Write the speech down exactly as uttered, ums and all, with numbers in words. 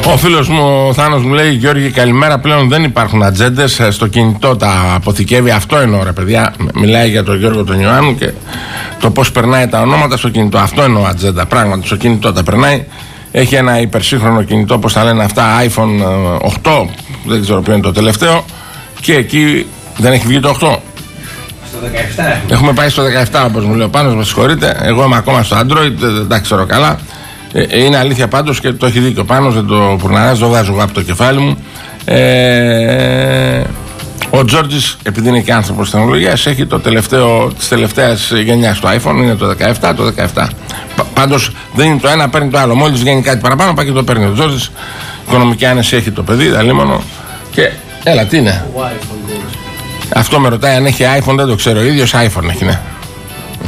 Ο φίλος μου ο Θάνος μου λέει: Γιώργη, καλημέρα. Πλέον δεν υπάρχουν ατζέντες. Στο κινητό τα αποθηκεύει. Αυτό εννοώ, ρε παιδιά. Μιλάει για τον Γιώργο τον Ιωάννου και το πώς περνάει τα ονόματα στο κινητό. Αυτό εννοώ ατζέντα. Πράγματι, στο κινητό τα περνάει. Έχει ένα υπερσύγχρονο κινητό, πώς τα λένε αυτά, άιφον οκτώ. Δεν ξέρω ποιο είναι το τελευταίο. Και εκεί δεν έχει βγει το οκτώ. Στο δεκαεπτά. Έχουμε πάει στο δεκαεπτά, όπως μου λέει ο Πάνος, με συγχωρείτε. Εγώ είμαι ακόμα στο Android, δεν τα ξέρω καλά. Ε, είναι αλήθεια πάντως και το έχει δίκιο ο Πάνος, δεν το πουρναράζει, το βγάζω εγώ από το κεφάλι μου. Ε, ο Τζόρτζης, επειδή είναι και άνθρωπος τεχνολογίας, έχει το τελευταίο της τελευταίας γενιάς του iPhone, είναι το δεκαεπτά, το δεκαεπτά. Πάντως δεν είναι το ένα, παίρνει το άλλο. Μόλις βγαίνει κάτι παραπάνω, πάει και το παίρνει. Ο Τζόρτζης, οικονομική άνεση έχει το παιδί, δαλήμωνο. Και έλα, τι είναι. Αυτό με ρωτάει αν έχει iPhone, δεν το ξέρω. Ο ίδιος iPhone έχει, ναι.